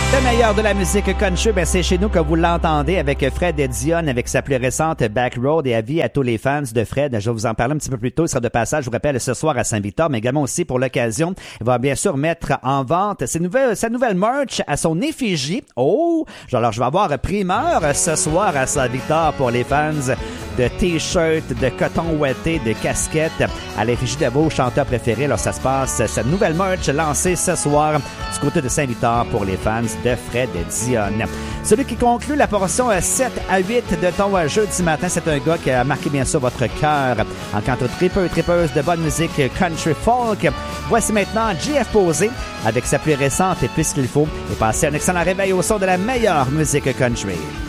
Le meilleur de la musique country, ben c'est chez nous que vous l'entendez avec Fred et Dion avec sa plus récente Back Road et avis à tous les fans de Fred. Je vais vous en parler un petit peu plus tôt. Il sera de passage, je vous rappelle, ce soir à Saint-Victor, mais également aussi pour l'occasion. Il va bien sûr mettre en vente sa nouvelle merch à son effigie. Oh! Alors, je vais avoir primeur ce soir à Saint-Victor pour les fans de t-shirts, de coton ouaté, de casquettes à l'effigie de vos chanteurs préférés. Alors, ça se passe, cette nouvelle merch lancée ce soir du côté de Saint-Victor pour les fans de Fred Dion. Celui qui conclut la portion 7 à 8 de ton jeudi matin, c'est un gars qui a marqué bien sûr votre cœur en quant aux tripeuses de bonne musique country folk. Voici maintenant JF Posé avec sa plus récente et Puisqu'il faut et passez un excellent réveil au son de la meilleure musique country.